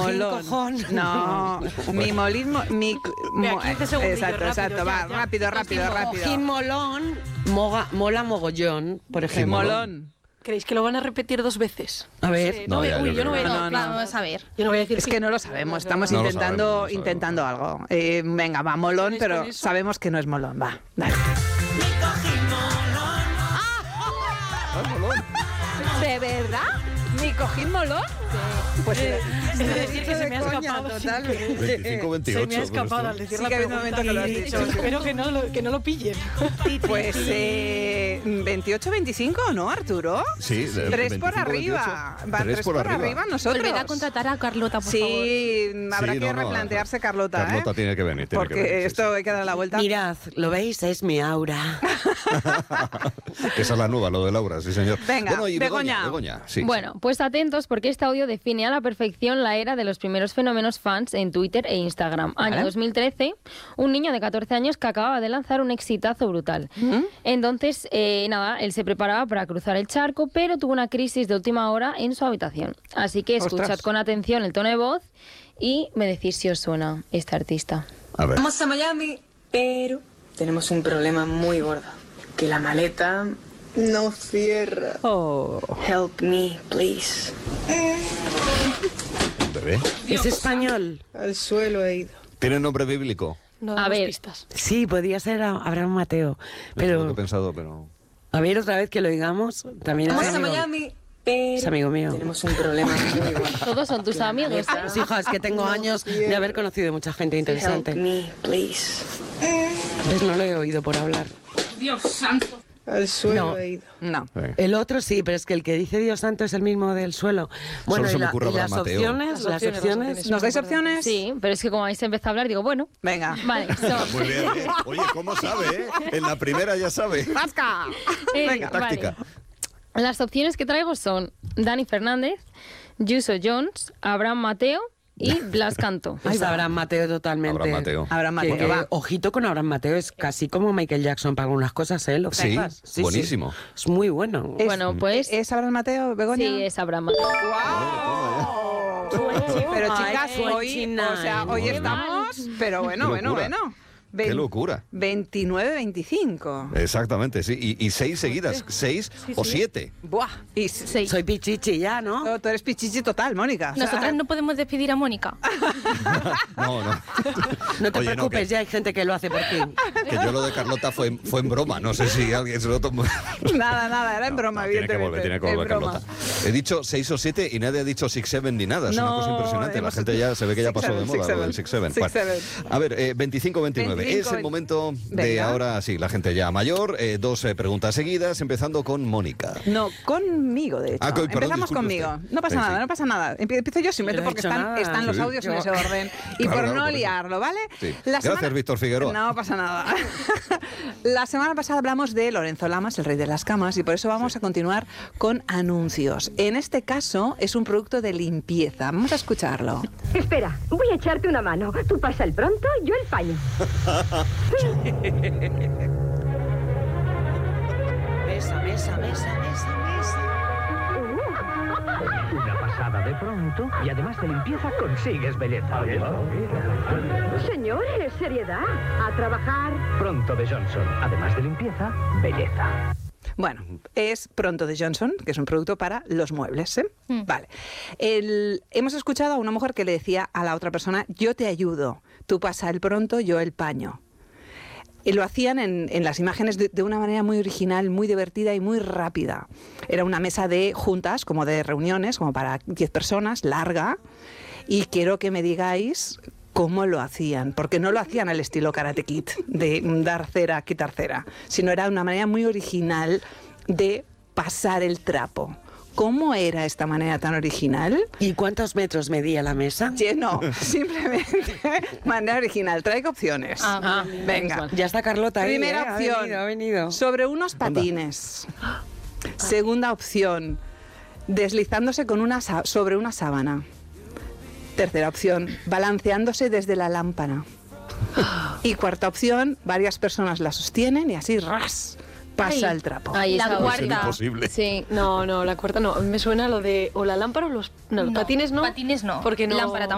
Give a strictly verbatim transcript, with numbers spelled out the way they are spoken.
Molón. No, mimolismo... Mi, mo, exacto, rápido, exacto. Ya, va, ya. rápido, rápido, rápido. Cojín molón, moga, mola mogollón, por ejemplo. Molón. ¿Creéis que lo van a repetir dos veces? A ver. Sí, no, no, ya, uy, yo, yo no voy a... No, no, vamos a ver. Yo no voy a decir es sí. que no lo sabemos, estamos no intentando, lo sabemos, no intentando algo. Eh, venga, va, molón, pero sabemos que no es molón. Va, dale. ¿De verdad? ¿Mi cojín molón? Sí. Pues eh, es decir que se me ha escapado totalmente. veinticinco veintiocho. Se me ha escapado al decir sí la que pregunta. momento que lo has dicho. Espero que no lo, que no lo pillen. Pues eh, veintiocho veinticinco, ¿no, Arturo? Sí. De tres por arriba. Van tres, tres por, por arriba. arriba nosotros. Volver a contratar a Carlota, por sí, favor. Sí, habrá sí, que no, no, replantearse no. Carlota. Carlota ¿eh? tiene que venir. Tiene Porque que venir, esto sí, hay que dar la vuelta. Mirad, ¿lo veis? Es mi aura. Esa es la nueva, lo de Laura, sí, señor. Venga, bueno, y Begoña. Begoña, Begoña sí. Bueno, pues atentos porque este audio define a la perfección la era de los primeros fenómenos fans en Twitter e Instagram. Año ¿Vale? dos mil trece, un niño de catorce años que acababa de lanzar un exitazo brutal. ¿Mm? Entonces, eh, nada, él se preparaba para cruzar el charco, pero tuvo una crisis de última hora en su habitación. Así que escuchad Ostras. con atención el tono de voz y me decís si os suena este artista. A ver. Vamos a Miami, pero tenemos un problema muy gordo. Que la maleta no cierra. Oh. Help me, please. ¿Un bebé? ¿Es español? Al suelo he ido. ¿Tiene nombre bíblico? No A damos ver. pistas. Sí, podría ser Abraham Mateo. Es lo que Pero, he pensado, pero... a ver, otra vez que lo digamos. También Vamos es a amigo, Miami, pero es amigo mío. tenemos un problema muy gordo. Todos son tus amigos, ¿eh? Pues, hija, es que tengo años de haber conocido mucha gente Help interesante. me, please. Pues no lo he oído por hablar. Al suelo No. he ido. No. Sí. El otro sí, pero es que el que dice Dios santo es el mismo del suelo. Bueno, Solo y, se me la- ocurre y las Abraham Mateo. opciones, Las las opciones, las opciones. opciones. ¿Nos dais opciones? Sí, pero es que como habéis empezado a hablar, digo, bueno, Venga. vale, son... Muy bien, ¿eh? Oye, ¿cómo sabe, eh? En la primera ya sabe. ¡Pasca! Eh, Venga. vale. Táctica. Las opciones que traigo son Dani Fernández, Yuso Jones, Abraham Mateo y Blas Cantó. Es Abraham Mateo totalmente. Abraham Mateo. Abraham Que- Mateo, que, va. ojito con Abraham Mateo, es casi como Michael Jackson para algunas cosas, ¿eh? ¿Lo Sí, sepas? buenísimo. Es muy bueno. Es- Bueno, pues ¿Es Abraham Mateo, Begoña? sí, es Abraham Mateo. Pero Ay, chicas, qué hoy, china, o sea, hoy ¿no? estamos, pero bueno, Qué bueno, locura. bueno. Qué locura. veintinueve veinticinco. Exactamente, sí. Y, y seis seguidas. Seis o siete. Buah. Y s- Sí. Soy pichichi ya, ¿no? tú, tú eres pichichi total, Mónica. O sea, Nosotras no podemos despedir a Mónica. No, no. No te Oye, preocupes, que- ya hay gente que lo hace por ti. Que yo lo de Carlota fue, en- fue en broma. No sé si alguien se lo tomó. Nada, nada, era en broma, No, tiene que evidentemente. volver, tiene que en volver broma. Carlota. He dicho seis o siete y nadie ha dicho six seven ni nada. Es una No, cosa impresionante. La hemos- gente ya se ve que ya six pasó de seven, moda six lo del six seven. seven. Bueno, Six seven. a ver, eh, veinticinco veintinueve. Es el veinticinco, momento de Venga. ahora, sí, la gente ya mayor. Eh, dos eh, preguntas seguidas, empezando con Mónica. No, conmigo, de hecho. Ah, co- perdón, Empezamos disculpe conmigo. usted. No pasa Sí, nada, sí. no pasa nada. Empie- Empiezo yo simplemente Yo no he porque dicho están, nada. están los Sí. audios en Yo- ese orden. Y Claro, por claro, no por eso. liarlo, ¿vale? Sí. La Gracias, Víctor Figueroa. No pasa nada. La semana pasada hablamos de Lorenzo Lamas, el rey de las camas, y por eso vamos a continuar con anuncios. En este caso es un producto de limpieza. Vamos a escucharlo. Espera, voy a echarte una mano. Tú pasa el pronto, yo el paño. Mesa, mesa, mesa, mesa, mesa. Una pasada de pronto y además de limpieza consigues belleza. Señores, seriedad. A trabajar. Pronto de Johnson, además de limpieza, belleza. Bueno, es Pronto de Johnson, que es un producto para los muebles. ¿eh? Mm. Vale. El- hemos escuchado a una mujer que le decía a la otra persona, yo te ayudo, tú pasa el pronto, yo el paño. Y lo hacían en, en las imágenes de, de una manera muy original, muy divertida y muy rápida. Era una mesa de juntas, como de reuniones, como para diez personas, larga. Y quiero que me digáis cómo lo hacían, porque no lo hacían al estilo Karate Kid, de dar cera, quitar cera, sino era una manera muy original de pasar el trapo. ¿Cómo era esta manera tan original? ¿Y cuántos metros medía la mesa? Sí, no, simplemente manera original. Traigo opciones. Ah, venga. Ya está Carlota ahí, Primera ¿eh? opción, Ha venido, ha venido. sobre unos patines. Segunda opción, deslizándose con una sa- sobre una sábana. Tercera opción, balanceándose desde la lámpara. Y cuarta opción, varias personas la sostienen y así ras pasa Ay. el trapo. Ahí La está. cuarta. Es imposible. Sí. No, no, la cuarta no. Me suena lo de o la lámpara o los... No, los No, patines no. patines no. Porque no... Lámpara